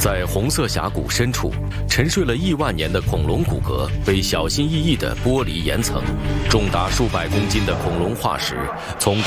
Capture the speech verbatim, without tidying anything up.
在红色峡谷深处，沉睡了亿万年的恐龙骨骼被小心翼翼地剥离岩层，重达数百公斤的恐龙化石从